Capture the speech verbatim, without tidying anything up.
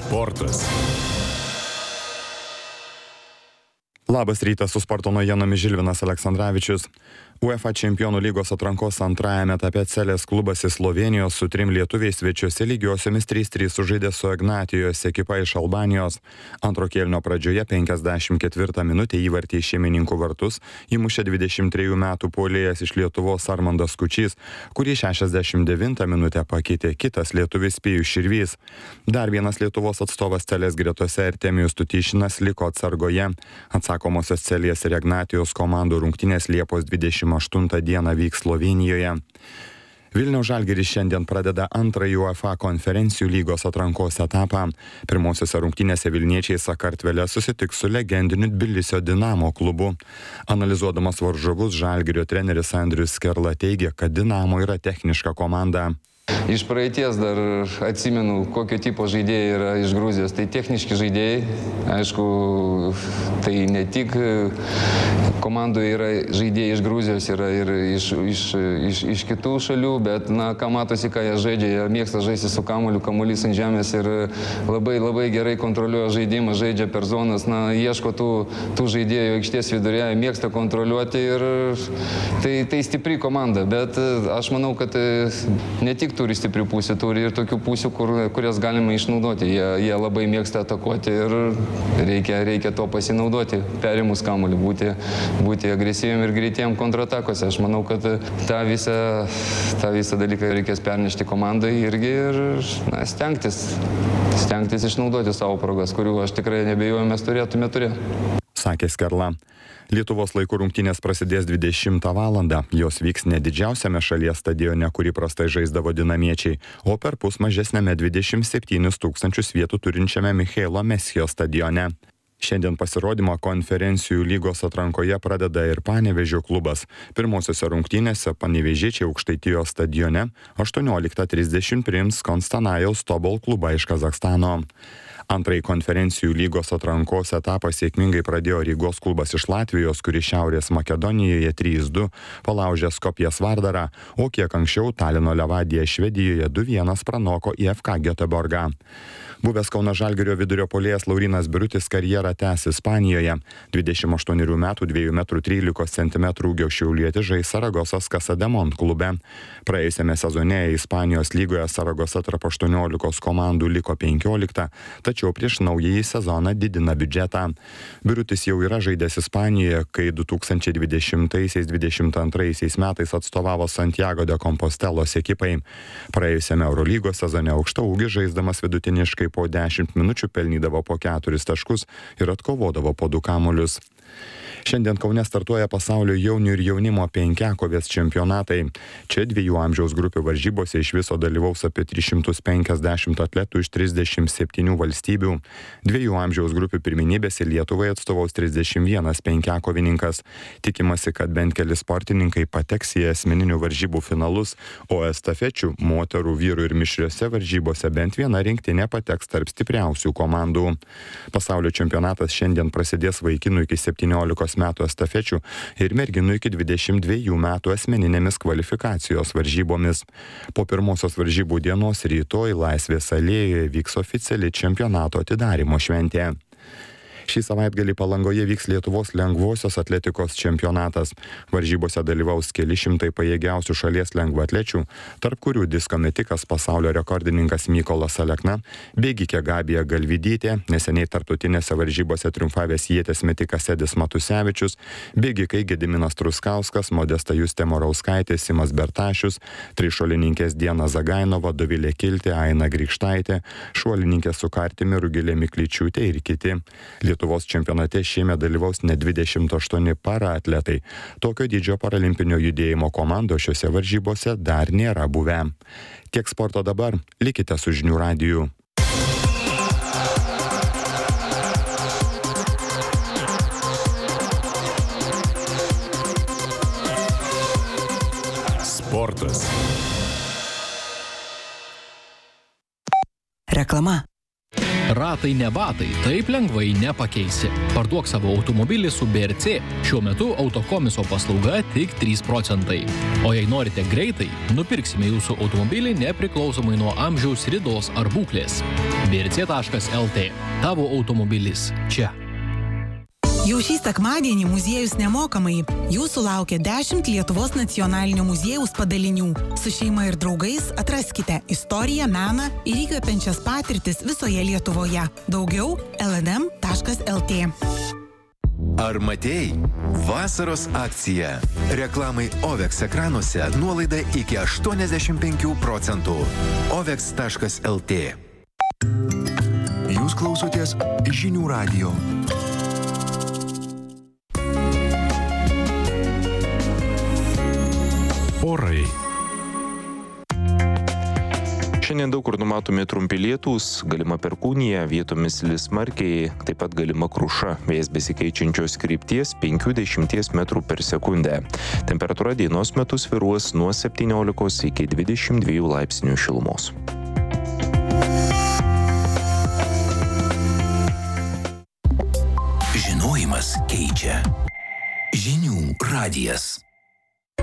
Sportas. Labas rytas, su sporto naujienomis Žilvinas Aleksandravičius. UEFA Čempionų lygos atrankos antrajame etape Celės klubas iš Slovėnijos su trim lietuviais svečiuose lygiosiomis trys trys sužaidė su Ignatijos ekipa iš Albanijos. Antro kėlinio pradžioje penkiasdešimt ketvirtą minutę įvartį į šeimininkų vartus įmušė dvidešimt trejų metų puolėjas iš Lietuvos Armandas Kučys, kurį šešiasdešimt devintą minutę pakeitė kitas lietuvis Pijus Širvys. Dar vienas Lietuvos atstovas Celės gretose Artemijus Tutyšinas liko atsargoje. Atsakomosios Celės ir Ignatijos komandų rungtynės Liepos dvidešimt aštuntą dieną vyks Slovėnijoje. Vilniaus Žalgiris šiandien pradeda antrąjį UEFA konferencijų lygos atrankos etapą. Pirmosiose rungtynėse vilniečiai Sakartvele susitiks su legendiniu Tbilisio Dinamo klubu. Analizuodamas varžovus, Žalgirio treneris Andrius Skerla teigia, kad Dinamo yra techniška komanda. Iš praeities dar atsimenu, kokio tipo žaidėjai yra iš Gruzijos. Tai techniški žaidėjai. Aišku, tai ne tik komandoje yra žaidėjai iš Gruzijos, yra ir iš, iš, iš, iš kitų šalių, bet, na, ką matosi, ką jie žaidžia, jie mėgsta žaisti su kamuoliu, kamuolys ant žemės ir labai, labai gerai kontroliuoja žaidimą, žaidžia per zonas, na, ieško tų, tų žaidėjų aikštės vidurėje, mėgsta kontroliuoti ir tai, tai stipri komanda, bet aš manau, kad ne tik turi stiprių pusių, turi ir tokių pusių, kur, kurias galima išnaudoti. Jie, jie labai mėgsta atakuoti ir reikia, reikia to pasinaudoti, perimus kamuolį, būti, būti agresyviam ir greitiem kontratakose. Aš manau, kad tą visą, tą visą dalyką reikės pernešti komandai irgi ir na, stengtis, stengtis išnaudoti savo progas, kurių aš tikrai nebejoju, mes turėtume turėti. Sakė Skerla. Lietuvos laikų rungtynės prasidės dvidešimtą valandą. Jos vyks ne didžiausiame šalies stadione, kurį prastai žaisdavo dinamiečiai, o per pus mažesnėme dvidešimt septynis tūkstančius vietų turinčiame Michailo Mesijo stadione. Šiandien pasirodymą konferencijų lygos atrankoje pradeda ir Panevėžio klubas. Pirmosiose rungtynėse panevėžiečiai Aukštaitijos stadione aštuonioliktą trisdešimt priims Konstanajaus Tobol klubą iš Kazachstano. Antrąjį konferencijų lygos atrankos etapą sėkmingai pradėjo Rygos klubas iš Latvijos, kuris Šiaurės Makedonijoje trys du palaužė Skopjes Vardarą, o kiek anksčiau Talino Levadija Švedijoje du vienas pranoko I F K Göteborgą. Buvęs Kauno Žalgirio vidurio puolėjas Laurynas Birutis karjerą tęs Ispanijoje. dvidešimt aštuonerių metų dviejų metrų trylikos centimetrų ūgio šiaulietis žais Saragosas Casademont klube. Praėjusiame sezone Ispanijos lygoje Saragosa tarp aštuoniolikos komandų liko penkiolikta, tačiau prieš naująjį sezoną didina biudžetą. Birutis jau yra žaidęs Ispanijoje, kai du tūkstančiai dvidešimtaisiais dvidešimt antraisiais metais atstovavo Santiago de Compostelos ekipai. Praėjusiame Eurolygos sezone aukštaūgis žaisdamas vidutiniškai po dešimt minučių pelnydavo po keturis taškus ir atkovodavo po du kamuolius. Šiandien Kaune startuoja pasaulio jaunių ir jaunimo penkiakovės čempionatai. Čia dviejų amžiaus grupių varžybose iš viso dalyvaus apie tris šimtus penkiasdešimt atletų iš trisdešimt septynių valstybių. Dviejų amžiaus grupių pirmenybėse Lietuvai atstovaus trisdešimt vienas penkiakovininkas. Tikimasi, kad bent keli sportininkai pateks į asmeninių varžybų finalus, o estafečių, moterų, vyrų ir mišriose varžybose bent viena rinktinė pateks tarp stipriausių komandų. Pasaulio čempionatas šiandien prasidės vaikinų iki septyniolikos metų estafečių ir merginų iki dvidešimt dviejų metų asmeninėmis kvalifikacijos varžybomis. Po pirmosios varžybų dienos rytoj Laisvės alėjoje vyks oficiali čempionato atidarymo šventė. Šį savaitgalį Palangoje vyks Lietuvos lengvosios atletikos čempionatas. Varžybose dalyvaus keli šimtai pajėgiausių šalies lengvaatlečių, tarp kurių disko metikas pasaulio rekordininkas Mykolas Alekna, bėgikė Gabija Galvydytė, neseniai tarptautinėse varžybose triumfavęs ieties metikas Edis Matusevičius, bėgikai Gediminas Truskauskas, Modesta Justė Morauskaitė, Simas Bertašius, trišuolininkės Diana Zagainova, Dovilė Kiltė, Aina Grikštaitė, šuolininkė su kartimi Rugilė Miklyčiūtė ir kiti. Lietuvos čempionate šiemet dalyvaus net dvidešimt aštuoni paraatletai. Tokio dydžio paralimpinio judėjimo komandos šiose varžybose dar nėra buvę. Tiek sporto dabar, likite su Žinių radiju. Sportas. Reklama. Ratai ne batai, taip lengvai nepakeisi. Parduok savo automobilį su B R C. Šiuo metu autokomiso paslauga tik trys procentai. O jei norite greitai, nupirksime jūsų automobilį nepriklausomai nuo amžiaus, ridos ar būklės. B R C taškas L T. Tavo automobilis čia. Jau šį sekmadienį muziejus nemokamai. Jūsų laukia dešimt Lietuvos nacionalinio muziejaus padalinių. Su šeima ir draugais atraskite istoriją, meną ir įkvepiančias patirtis visoje Lietuvoje. Daugiau L N M taškas L T. Ar matei? Vasaros akcija. Reklamai Ovex ekranuose nuolaida iki aštuoniasdešimt penkių procentų. Ovex taškas L T. Jūs klausotės Žinių radijo. Orai. Šiandien daug kur numatomi trumpi lietūs, galima perkūnija, vietomis lis smarkiai, taip pat galima kruša, vėjas besikeičiančios krypties penkių dešimties metrų per sekundę. Temperatūra dienos metu svyruos nuo septyniolikos iki dvidešimt dviejų laipsnių šilumos. Žinojimas keičia. Žinių radijas.